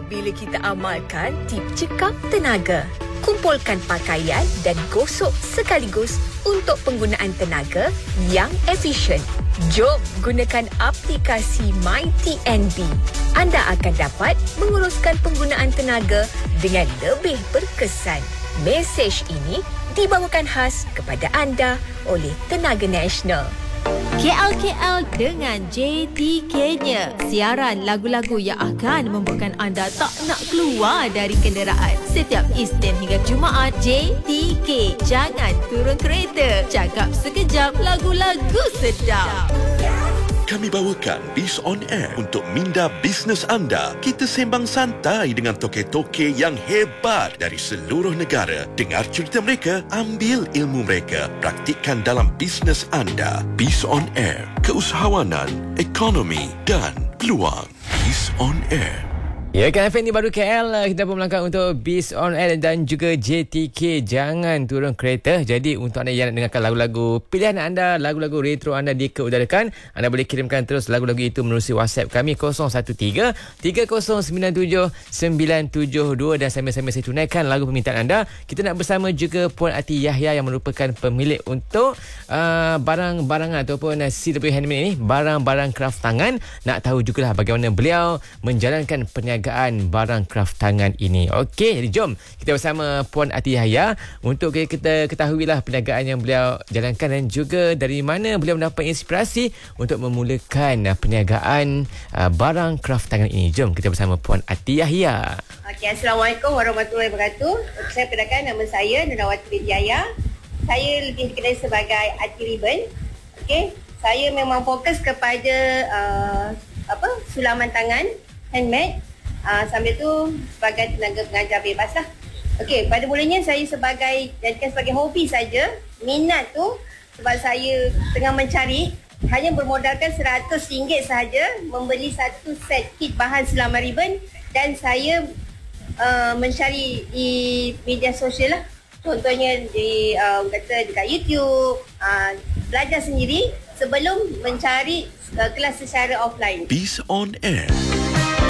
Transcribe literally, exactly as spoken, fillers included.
bila kita amalkan tip cekap tenaga. Kumpulkan pakaian dan gosok sekaligus untuk penggunaan tenaga yang efisien. Jom gunakan aplikasi MyTNB. Anda akan dapat menguruskan penggunaan tenaga dengan lebih berkesan. Mesej ini dibawakan khas kepada anda oleh Tenaga Nasional. K L K L dengan J T K-nya. Siaran lagu-lagu yang akan membuatkan anda tak nak keluar dari kenderaan. Setiap Isnin hingga Jumaat, J T K. Jangan turun kereta. Cakap sekejap, lagu-lagu sedap. Kami bawakan Biz On Air untuk minda bisnes anda. Kita sembang santai dengan toke-toke yang hebat dari seluruh negara. Dengar cerita mereka, ambil ilmu mereka, praktikkan dalam bisnes anda. Biz On Air, keusahawanan, ekonomi dan peluang. Biz On Air. Ya, kan F M ni baru K L. Kita pun melangkah untuk Biz On Air dan juga J T K. Jangan turun kereta. Jadi untuk anda yang nak dengarkan lagu-lagu pilihan anda, lagu-lagu retro anda dikeudarakan, anda boleh kirimkan terus lagu-lagu itu menerusi WhatsApp kami kosong satu tiga tiga kosong sembilan tujuh sembilan tujuh dua dan sambil-sambil saya tunaikan lagu permintaan anda. Kita nak bersama juga Puan Ati Yahya yang merupakan pemilik untuk uh, barang-barang ataupun uh, C W Handmade ini, barang-barang kraft tangan. Nak tahu jugalah bagaimana beliau menjalankan perniagaan barang kraft tangan ini. Okey, jadi jom kita bersama Puan Ati Yahya untuk kita ketahuilah perniagaan yang beliau jalankan dan juga dari mana beliau mendapat inspirasi untuk memulakan perniagaan uh, barang kraft tangan ini. Jom kita bersama Puan Ati Yahya. Okey, Assalamualaikum warahmatullahi wabarakatuh. Saya perkenalkan, nama saya Nurrawati binti Yahya. Saya lebih dikenali sebagai Ati Ribbon. Okey, saya memang fokus kepada uh, apa sulaman tangan handmade. Uh, sambil tu sebagai tenaga pengajar bebas lah. Okey, pada mulanya saya sebagai jadikan sebagai hobi saja. Minat tu sebab saya tengah mencari, hanya bermodalkan seratus ringgit sahaja membeli satu set kit bahan sulaman ribbon, dan saya uh, mencari di media sosial lah. Contohnya di uh, kata dekat YouTube, uh, belajar sendiri sebelum mencari uh, kelas secara offline. Biz On Air.